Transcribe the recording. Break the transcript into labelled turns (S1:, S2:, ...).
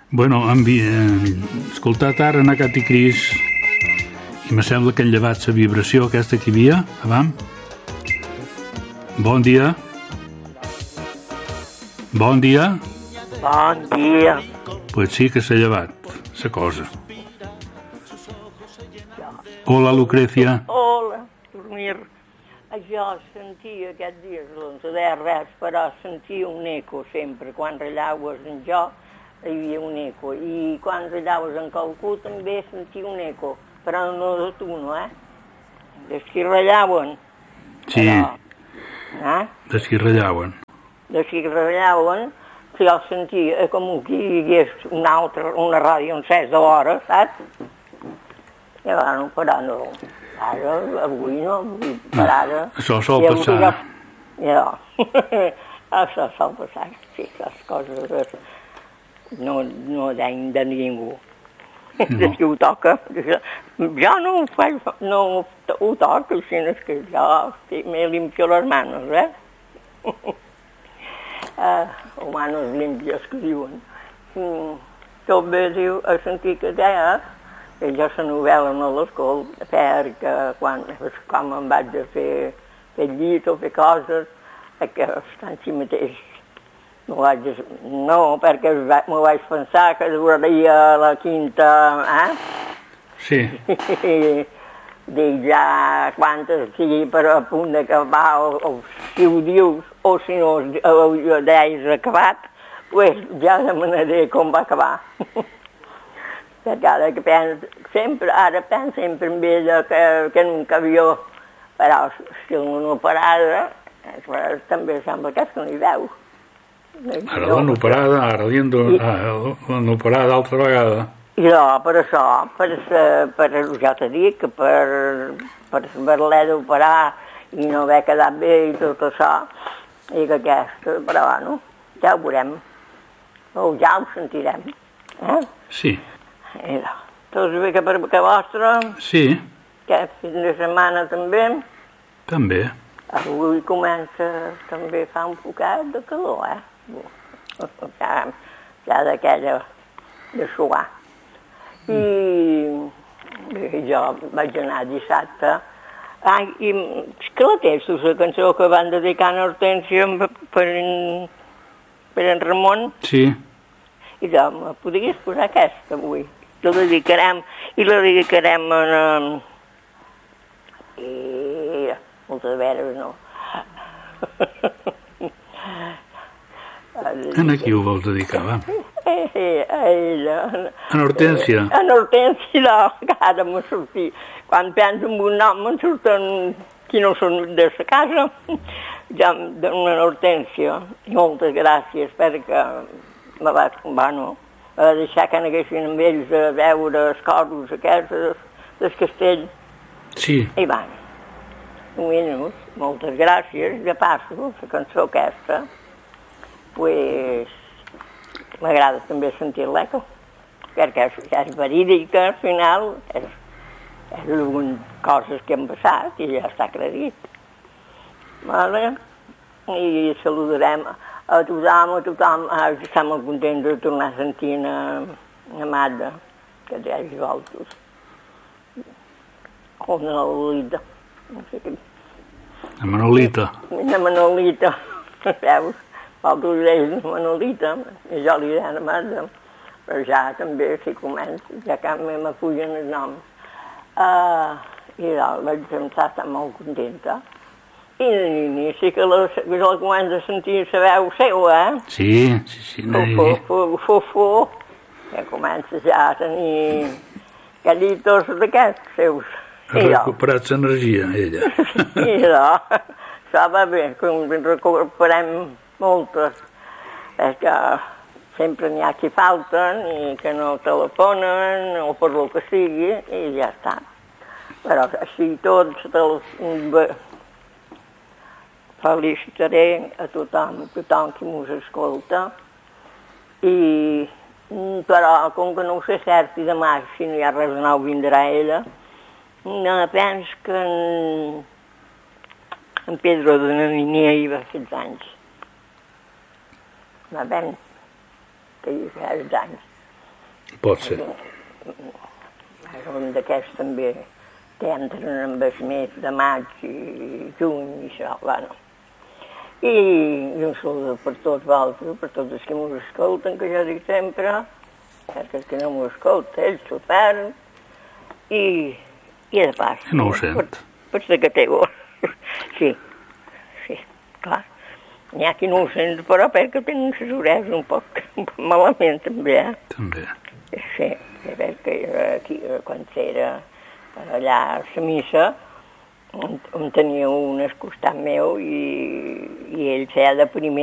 S1: Bueno, escoltat ara en Agat i Cris i me sembla que han llevat la vibració aquesta que hi havia, abans. Bon dia. Bon dia.
S2: Bon dia.
S1: Pues sí que s'ha llevat, la cosa. Hola, Lucrecia.
S2: Hola, dormir. Jo sentia aquests dies, doncs, de res, però sentia un eco sempre. Quan rallaves en jo, hi havia un eco. I quan rallaves en qualcú també sentia un eco. Però no de tu, no, Des qui rallaven.
S1: Sí,
S2: però,
S1: des qui rallaven.
S2: Des qui rallaven, jo sentia com que hi hagués una ràdio encès d'hora, saps? I ara no, però no. Ara, avui no, per ara...
S1: Això sol passar.
S2: Ja, això sol passar, sí, les coses no deien de ningú. No. Si ho toca, jo no ho faig, no ho toco, sinó que jo me limpio les manos, manos limpias, que diuen. També diu, a sentir que deia, que jo la novel·la no l'escolt, perquè com em vaig a fer llit o fer coses, que estan si mateix. No, perquè m'ho vaig pensar que duraria la quinta,
S1: Sí.
S2: Dic ja quantes sigui per a punt d'acabar, o si ho dius, o si no ho deies acabat, doncs ja demanaré com va acabar. Perquè ara que penso sempre en ella que nunca vio, però si una operada, també sembla que és que no hi veu.
S1: Ara l'han operada, l'han operada altra vegada.
S2: Jo, per això, ja t'he dit que per haver-la d'operar i no haver quedat bé i tot això, i que aquesta, però bueno, ja ho veurem, o ja ho sentirem,
S1: Sí.
S2: Tots bé que per que vostre?
S1: Sí.
S2: Aquest fin de setmana també?
S1: També.
S2: Avui comença també fa un poquet de calor, Ja d'aquella de suar. I jo vaig anar dissabte. I que la tens, tu, la cançó que van dedicar a Hortència per en Ramon?
S1: Sí.
S2: I jo, me podries posar aquesta avui? La dedicarem a... moltes veres, no.
S1: A qui ho vols dedicar, va?
S2: A ella.
S1: A Hortència?
S2: A Hortència, no, que ara m'ha sortit. Quan penso en un nom me'n surten qui no són de sa casa. Ja, d'una Hortència. Moltes gràcies perquè me va deixar que n'haguessin amb ells a veure els coros aquests del castell.
S1: Sí.
S2: I van. Un minut, moltes gràcies. Ja passo la cançó aquesta. Pues m'agrada també sentir l'eco, perquè és verídica, al final, és algunes coses que han passat i ja està acreditat. Vale? I saludarem a tothom, estem molt contents de tornar a sentir a Magda, que ja hi voltes. O una Lolita, no sé què.
S1: A Manolita.
S2: Una Manolita, veus? Vosaltres deis Manolita, i jo li deia a Magda, però ja també si comença, ja que m'afugen els noms. I vaig pensar, estar molt contenta. I la Nini sí que la comença a sentir la veu seu,
S1: Sí.
S2: Fofó, que comença ja a tenir gallitos d'aquests seus.
S1: Ha recuperat l'energia, ella.
S2: I això va bé, que recuperem moltes, que sempre n'hi ha qui falten i que no telefonen o per lo que sigui i ja està. Però així tots felicitaré a tothom qui mos escolta però com que no ho sé cert i demà si no hi ha res nou vindrà ella, penso que en Pedro de Nania hi va fer anys. Va ben, que hi fa anys.
S1: Pot ser.
S2: Un d'aquests també que entren amb el mes de maig i juny i això, bueno. I un saludo per tots vosaltres, per tots els que m'ho escolten, que jo dic sempre, perquè els que no m'ho escolten, ells s'ho perden, i de pas.
S1: No ho sent.
S2: Per ser que té gos. Sí, clar. N'hi ha qui no ho sent, però perquè tenen les orelles un poc malament, també,
S1: També.
S2: Sí, perquè aquí, quan era allà a la missa, on tenia un al costat meu i ell feia de primer